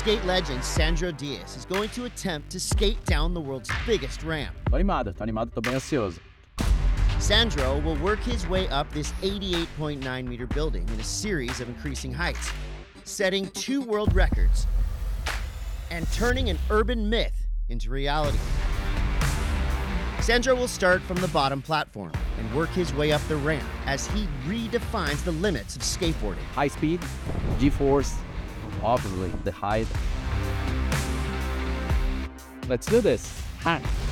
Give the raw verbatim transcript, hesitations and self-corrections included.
skate legend Sandro Dias is going to attempt to skate down the world's biggest ramp. Tô animado, tô animado, tô bem ansioso. Sandro will work his way up this eighty-eight point nine meter building in a series of increasing heights, setting two world records and turning an urban myth into reality. Sandro will start from the bottom platform and work his way up the ramp as he redefines the limits of skateboarding. High speed, G-force, obviously the height. Let's do this. Ah.